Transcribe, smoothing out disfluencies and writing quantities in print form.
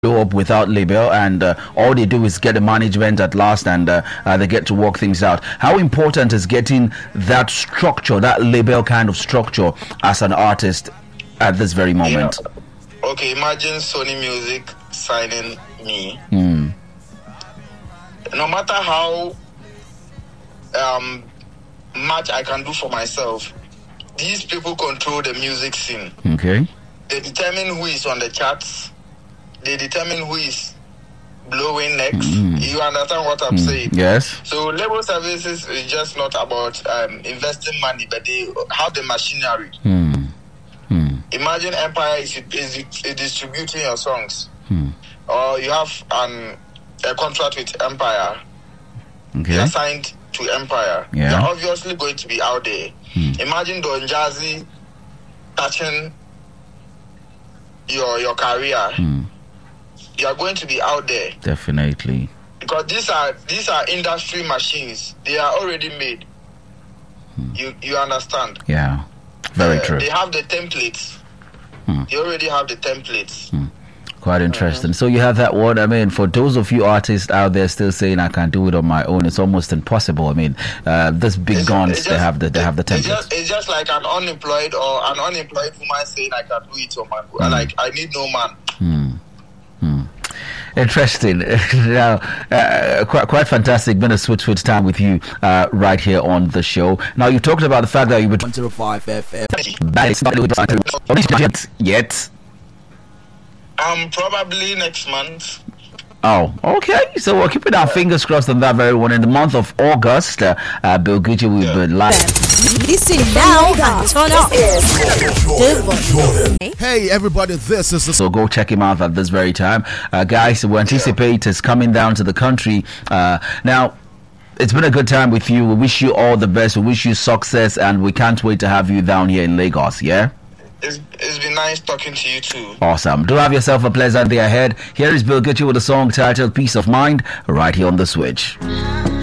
blow up without label, and all they do is get the management at last, and they get to work things out. How important is getting that structure, that label kind of structure, as an artist at this very moment? Yeah. Okay, imagine Sony Music signing me. No matter how much I can do for myself, these people control the music scene. Okay. They determine who is on the charts. They determine who is blowing next. You understand what I'm saying? Yes. So label services is just not about investing money, but they have the machinery. Imagine Empire is distributing your songs, or you have a contract with Empire. Okay. You're signed to Empire. Yeah. You're obviously going to be out there. Imagine Don Jazzy touching your career. You are going to be out there. Definitely. Because these are industry machines. They are already made. You understand? Yeah. Very true. They have the templates. They already have the templates. Quite interesting. So you have that word. I mean, for those of you artists out there still saying I can do it on my own, it's almost impossible. I mean, this big guns, they have the templates. It's just like an unemployed woman saying I can do it on my own. Like I need no man. Interesting. Now, quite fantastic. Been a sweet time with you right here on the show. Now, you talked about the fact that you were 105 FM. Yet. Probably next month. Oh, okay. So we're keeping our fingers crossed on that very one. In the month of August, Bill Gucci will be live. Listen now and turn up. Hey everybody, this is So go check him out at this very time. Guys, we anticipate is coming down to the country. Now, it's been a good time with you. We wish you all the best. We wish you success, and we can't wait to have you down here in Lagos, yeah? It's been nice talking to you too. Awesome. Do have yourself a pleasant day ahead. Here is Bill Gucci with a song titled Peace of Mind right here on The Switch.